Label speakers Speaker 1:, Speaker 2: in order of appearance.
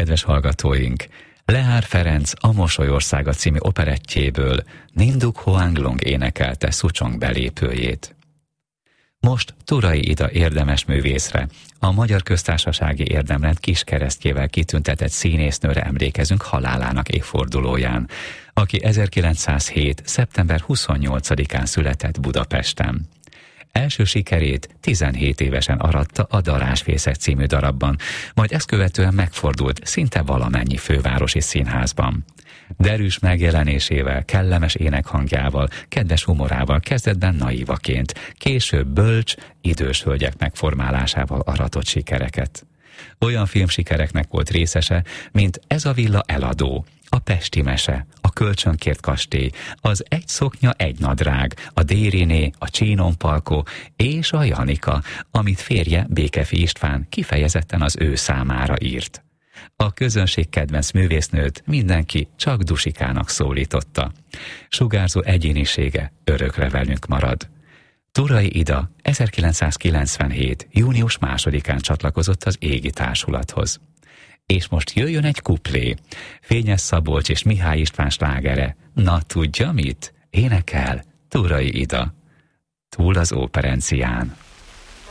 Speaker 1: Kedves hallgatóink, Lehár Ferenc A Mosolyországa című operettjéből Ninduk Hoanglong énekelte Szucsong belépőjét. Most Turay Ida érdemes művészre, a Magyar Köztársasági Érdemrend kiskeresztjével kitüntetett színésznőre emlékezünk halálának évfordulóján, aki 1907. szeptember 28-án született Budapesten. Első sikerét 17 évesen aratta a Darázsfészek című darabban, majd ezt követően megfordult szinte valamennyi fővárosi színházban. Derűs megjelenésével, kellemes énekhangjával, kedves humorával kezdetben naívaként, később bölcs, idős hölgyek megformálásával aratott sikereket. Olyan filmsikereknek volt részese, mint Ez a villa eladó, A Pesti mese, A kölcsönkért kastély, Az Egy szoknya, egy nadrág, A Dériné, A Csínon-Palkó és a Janika, amit férje, Békefi István kifejezetten az ő számára írt. A közönség kedvenc művésznőt mindenki csak Dusikának szólította. Sugárzó egyénisége örökre velünk marad. Turay Ida 1997. június 2-án csatlakozott az Égi Társulathoz. És most jöjjön egy kuplé. Fényes Szabolcs és Mihály István slágere. Na tudja mit? Énekel Turay Ida. Túl az óperencián.